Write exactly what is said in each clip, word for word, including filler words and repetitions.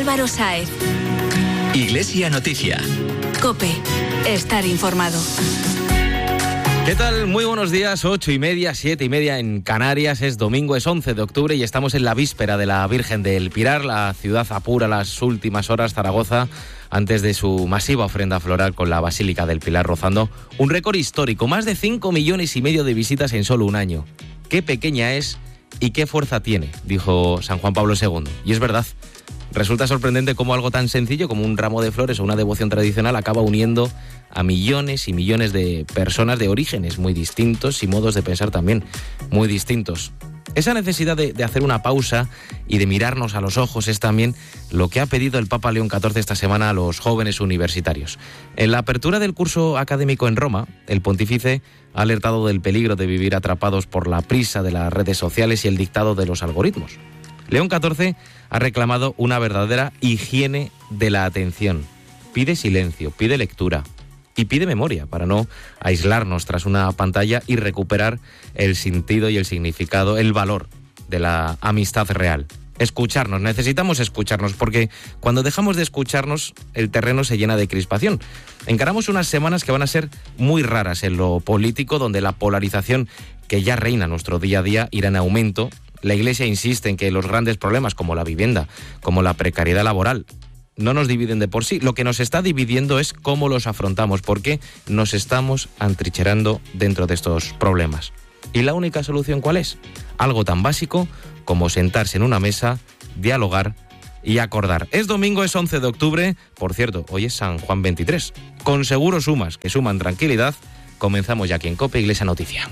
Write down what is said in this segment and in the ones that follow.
Álvaro Sáez. Iglesia Noticia. COPE. Estar informado. ¿Qué tal? Muy buenos días, ocho y media, siete y media en Canarias. Es domingo, es once de octubre y estamos en la víspera de la Virgen del Pilar. La ciudad apura las últimas horas, Zaragoza, antes de su masiva ofrenda floral con la Basílica del Pilar, rozando un récord histórico. Más de cinco millones y medio de visitas en solo un año. Qué pequeña es y qué fuerza tiene, dijo San Juan Pablo segundo. Y es verdad. Resulta sorprendente cómo algo tan sencillo como un ramo de flores o una devoción tradicional acaba uniendo a millones y millones de personas de orígenes muy distintos y modos de pensar también muy distintos. Esa necesidad de, de hacer una pausa y de mirarnos a los ojos es también lo que ha pedido el Papa León catorce esta semana a los jóvenes universitarios. En la apertura del curso académico en Roma, el pontífice ha alertado del peligro de vivir atrapados por la prisa de las redes sociales y el dictado de los algoritmos. León catorce ha reclamado una verdadera higiene de la atención. Pide silencio, pide lectura y pide memoria para no aislarnos tras una pantalla y recuperar el sentido y el significado, el valor de la amistad real. Escucharnos, necesitamos escucharnos, porque cuando dejamos de escucharnos, el terreno se llena de crispación. Encaramos unas semanas que van a ser muy raras en lo político, donde la polarización que ya reina nuestro día a día irá en aumento. La Iglesia insiste en que los grandes problemas como la vivienda, como la precariedad laboral, no nos dividen de por sí. Lo que nos está dividiendo es cómo los afrontamos, porque nos estamos atrincherando dentro de estos problemas. ¿Y la única solución cuál es? Algo tan básico como sentarse en una mesa, dialogar y acordar. Es domingo, es once de octubre. Por cierto, hoy es San Juan veintitrés. Con seguros sumas que suman tranquilidad, comenzamos ya aquí en COPE Iglesia Noticia.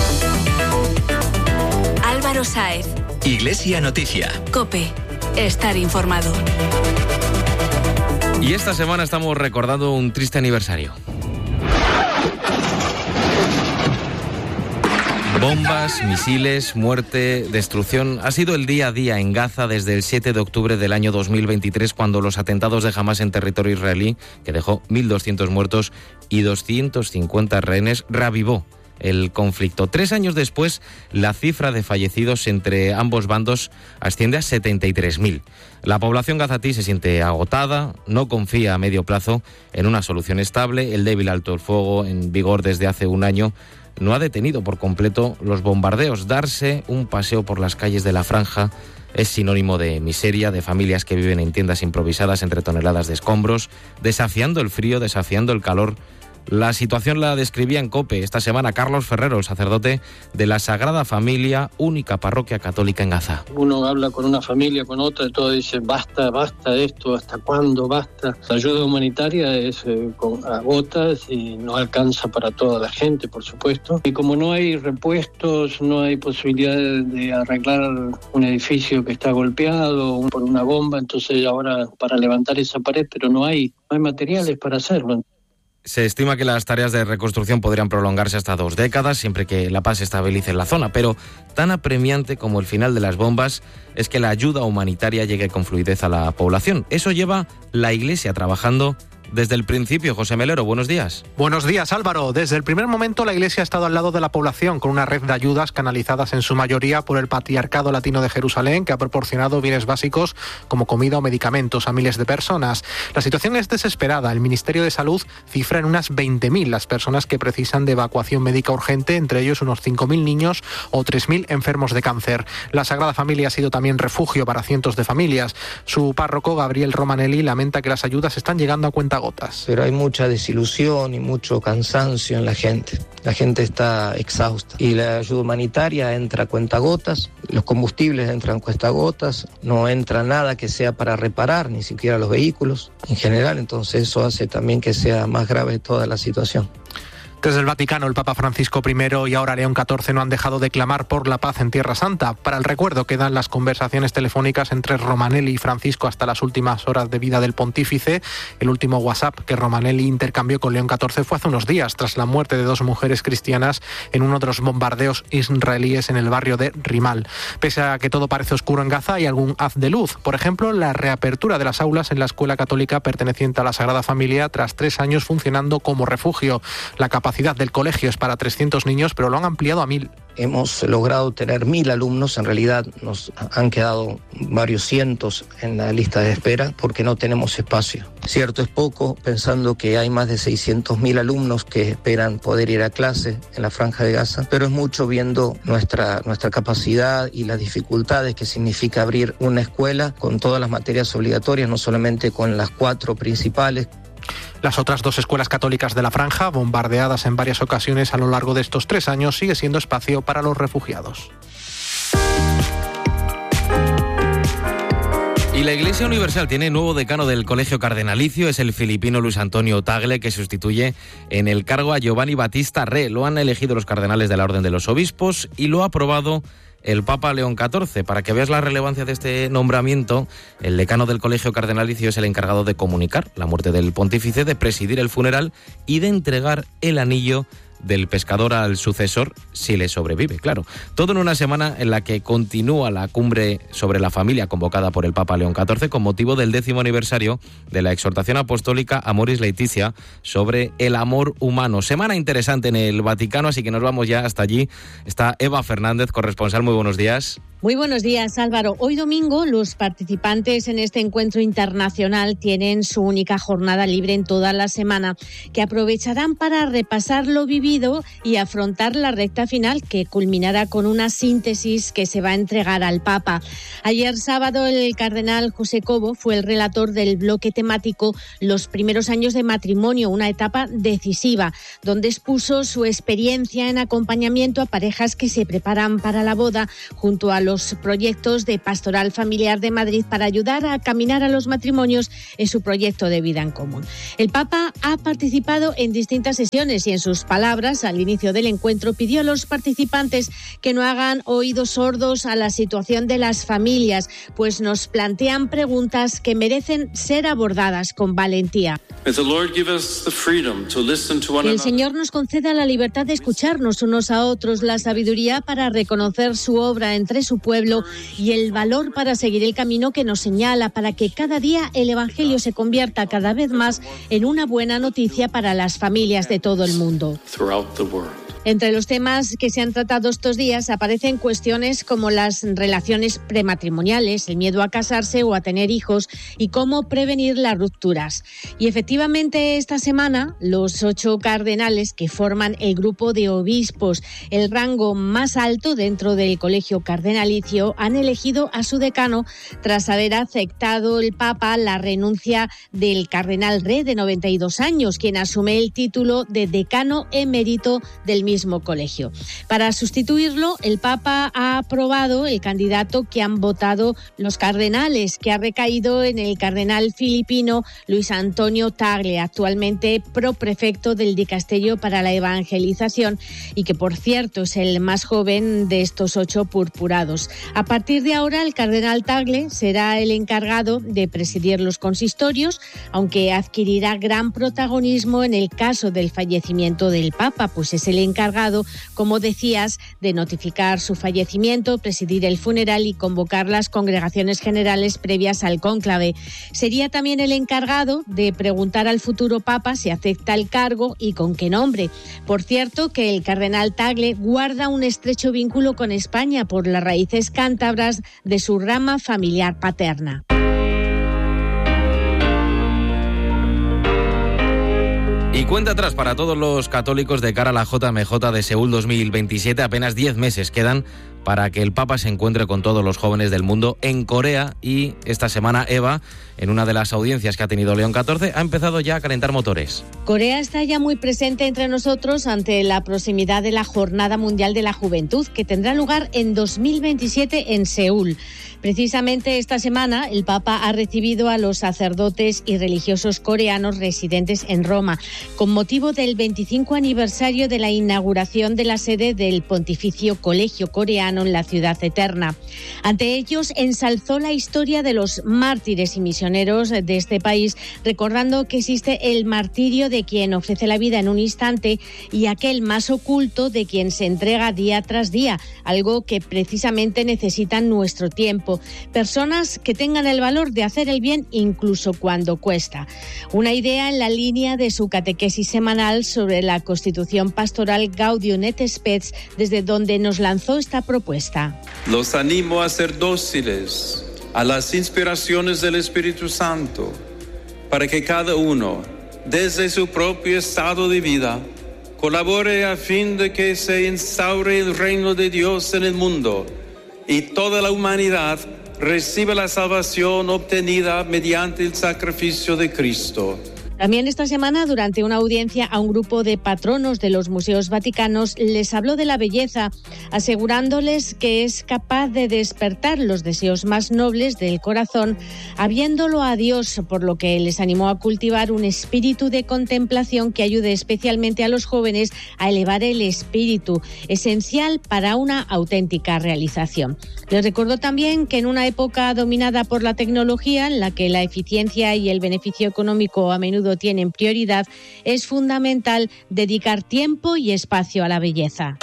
Álvaro Sáez. Iglesia Noticia. COPE. Estar informado. Y esta semana estamos recordando un triste aniversario. Bombas, misiles, muerte, destrucción. Ha sido el día a día en Gaza desde el siete de octubre del año dos mil veintitrés, cuando los atentados de Hamás en territorio israelí, que dejó mil doscientos muertos y doscientos cincuenta rehenes, reavivó el conflicto. Tres años después, la cifra de fallecidos entre ambos bandos asciende a setenta y tres mil. La población gazatí se siente agotada, no confía a medio plazo en una solución estable. El débil alto el fuego, en vigor desde hace un año, no ha detenido por completo los bombardeos. Darse un paseo por las calles de la Franja es sinónimo de miseria, de familias que viven en tiendas improvisadas entre toneladas de escombros, desafiando el frío, desafiando el calor. La situación la describía en COPE esta semana Carlos Ferrero, el sacerdote de la Sagrada Familia, única parroquia católica en Gaza. Uno habla con una familia, con otra, y todos dicen basta, basta esto, ¿hasta cuándo basta? La ayuda humanitaria es eh, con a gotas y no alcanza para toda la gente, por supuesto. Y como no hay repuestos, no hay posibilidad de arreglar un edificio que está golpeado por una bomba, entonces ahora para levantar esa pared, pero no hay, no hay materiales para hacerlo. Se estima que las tareas de reconstrucción podrían prolongarse hasta dos décadas, siempre que la paz se estabilice en la zona, pero tan apremiante como el final de las bombas es que la ayuda humanitaria llegue con fluidez a la población. Eso lleva la Iglesia trabajando desde el principio. José Melero, buenos días. Buenos días, Álvaro. Desde el primer momento la Iglesia ha estado al lado de la población con una red de ayudas canalizadas en su mayoría por el Patriarcado Latino de Jerusalén, que ha proporcionado bienes básicos como comida o medicamentos a miles de personas. La situación es desesperada. El Ministerio de Salud cifra en unas veinte mil las personas que precisan de evacuación médica urgente, entre ellos unos cinco mil niños o tres mil enfermos de cáncer. La Sagrada Familia ha sido también refugio para cientos de familias. Su párroco, Gabriel Romanelli, lamenta que las ayudas están llegando a cuenta gotas. Pero hay mucha desilusión y mucho cansancio en la gente. La gente está exhausta. Y la ayuda humanitaria entra a cuentagotas, los combustibles entran a cuentagotas, no entra nada que sea para reparar, ni siquiera los vehículos en general. Entonces eso hace también que sea más grave toda la situación. Desde el Vaticano, el Papa Francisco primero y ahora León catorce no han dejado de clamar por la paz en Tierra Santa. Para el recuerdo quedan las conversaciones telefónicas entre Romanelli y Francisco hasta las últimas horas de vida del pontífice. El último WhatsApp que Romanelli intercambió con León catorce fue hace unos días, tras la muerte de dos mujeres cristianas en uno de los bombardeos israelíes en el barrio de Rimal. Pese a que todo parece oscuro en Gaza, hay algún haz de luz. Por ejemplo, la reapertura de las aulas en la escuela católica perteneciente a la Sagrada Familia tras tres años funcionando como refugio. La capacidad capacidad del colegio es para trescientos niños, pero lo han ampliado a mil. Hemos logrado tener mil alumnos, en realidad nos han quedado varios cientos en la lista de espera porque no tenemos espacio. Cierto es poco, pensando que hay más de seiscientos mil alumnos que esperan poder ir a clase en la Franja de Gaza, pero es mucho viendo nuestra, nuestra capacidad y las dificultades que significa abrir una escuela con todas las materias obligatorias, no solamente con las cuatro principales. Las otras dos escuelas católicas de la Franja, bombardeadas en varias ocasiones a lo largo de estos tres años, sigue siendo espacio para los refugiados. Y la Iglesia Universal tiene nuevo decano del Colegio Cardenalicio, es el filipino Luis Antonio Tagle, que sustituye en el cargo a Giovanni Battista Re. Lo han elegido los cardenales de la Orden de los Obispos y lo ha aprobado el Papa León catorce. Para que veas la relevancia de este nombramiento, el decano del Colegio Cardenalicio es el encargado de comunicar la muerte del pontífice, de presidir el funeral y de entregar el anillo del pescador al sucesor, si le sobrevive, claro. Todo en una semana en la que continúa la cumbre sobre la familia convocada por el Papa León catorce con motivo del décimo aniversario de la exhortación apostólica Amoris Laetitia sobre el amor humano. Semana interesante en el Vaticano, así que nos vamos ya hasta allí. Está Eva Fernández, corresponsal. Muy buenos días. Muy buenos días, Álvaro. Hoy domingo los participantes en este encuentro internacional tienen su única jornada libre en toda la semana, que aprovecharán para repasar lo vivido y afrontar la recta final, que culminará con una síntesis que se va a entregar al Papa. Ayer sábado el cardenal José Cobo fue el relator del bloque temático Los primeros años de matrimonio, una etapa decisiva, donde expuso su experiencia en acompañamiento a parejas que se preparan para la boda, junto a los proyectos de Pastoral Familiar de Madrid para ayudar a caminar a los matrimonios en su proyecto de vida en común. El Papa ha participado en distintas sesiones y en sus palabras al inicio del encuentro pidió a los participantes que no hagan oídos sordos a la situación de las familias, pues nos plantean preguntas que merecen ser abordadas con valentía. Que el Señor nos conceda la libertad de escucharnos unos a otros, la sabiduría para reconocer su obra entre su pueblo y el valor para seguir el camino que nos señala, para que cada día el Evangelio se convierta cada vez más en una buena noticia para las familias de todo el mundo. Entre los temas que se han tratado estos días aparecen cuestiones como las relaciones prematrimoniales, el miedo a casarse o a tener hijos y cómo prevenir las rupturas. Y efectivamente esta semana los ocho cardenales que forman el grupo de obispos, el rango más alto dentro del Colegio Cardenalicio, han elegido a su decano tras haber aceptado el Papa la renuncia del cardenal Re, de noventa y dos años, quien asume el título de decano emérito del mismo mismo colegio. Para sustituirlo, el Papa ha aprobado el candidato que han votado los cardenales, que ha recaído en el cardenal filipino Luis Antonio Tagle, actualmente proprefecto del Dicasterio para la Evangelización y que, por cierto, es el más joven de estos ocho purpurados. A partir de ahora, el cardenal Tagle será el encargado de presidir los consistorios, aunque adquirirá gran protagonismo en el caso del fallecimiento del Papa, pues es el encargado, como decías, de notificar su fallecimiento, presidir el funeral y convocar las congregaciones generales previas al cónclave. Sería también el encargado de preguntar al futuro Papa si acepta el cargo y con qué nombre. Por cierto, que el cardenal Tagle guarda un estrecho vínculo con España por las raíces cántabras de su rama familiar paterna. Y cuenta atrás para todos los católicos de cara a la J M J de Seúl dos mil veintisiete. Apenas diez meses quedan para que el Papa se encuentre con todos los jóvenes del mundo en Corea. Y esta semana, Eva, en una de las audiencias que ha tenido León catorce, ha empezado ya a calentar motores. Corea está ya muy presente entre nosotros ante la proximidad de la Jornada Mundial de la Juventud, que tendrá lugar en dos mil veintisiete en Seúl. Precisamente esta semana el Papa ha recibido a los sacerdotes y religiosos coreanos residentes en Roma, con motivo del veinticinco aniversario de la inauguración de la sede del Pontificio Colegio Coreano Vaticano en la Ciudad Eterna. Ante ellos, ensalzó la historia de los mártires y misioneros de este país, recordando que existe el martirio de quien ofrece la vida en un instante y aquel más oculto de quien se entrega día tras día, algo que precisamente necesitan nuestro tiempo. Personas que tengan el valor de hacer el bien incluso cuando cuesta. Una idea en la línea de su catequesis semanal sobre la Constitución Pastoral Gaudium et Spes, desde donde nos lanzó esta propuesta. Los animo a ser dóciles a las inspiraciones del Espíritu Santo, para que cada uno, desde su propio estado de vida, colabore a fin de que se instaure el reino de Dios en el mundo y toda la humanidad reciba la salvación obtenida mediante el sacrificio de Cristo. También esta semana, durante una audiencia a un grupo de patronos de los museos vaticanos, les habló de la belleza, asegurándoles que es capaz de despertar los deseos más nobles del corazón, habiéndolo a Dios, por lo que les animó a cultivar un espíritu de contemplación que ayude especialmente a los jóvenes a elevar el espíritu, esencial para una auténtica realización. Les recordó también que en una época dominada por la tecnología, en la que la eficiencia y el beneficio económico a menudo tienen prioridad, es fundamental dedicar tiempo y espacio a la belleza.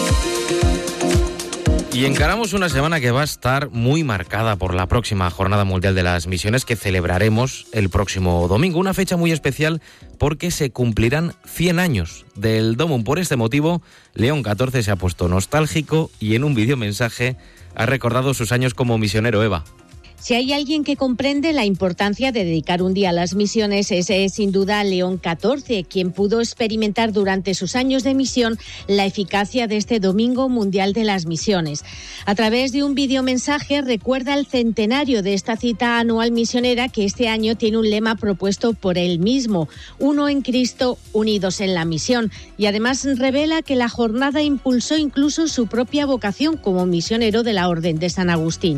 Y encaramos una semana que va a estar muy marcada por la próxima Jornada Mundial de las Misiones que celebraremos el próximo domingo. Una fecha muy especial porque se cumplirán cien años del Domum. Por este motivo, León catorce se ha puesto nostálgico y en un videomensaje ha recordado sus años como misionero. Eva. Si hay alguien que comprende la importancia de dedicar un día a las misiones, ese es sin duda León catorce, quien pudo experimentar durante sus años de misión la eficacia de este Domingo Mundial de las Misiones. A través de un videomensaje recuerda el centenario de esta cita anual misionera que este año tiene un lema propuesto por él mismo: uno en Cristo, unidos en la misión. Y además revela que la jornada impulsó incluso su propia vocación como misionero de la Orden de San Agustín.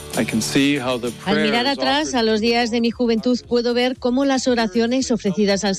Al mirar atrás a los días de mi juventud puedo ver cómo las oraciones ofrecidas al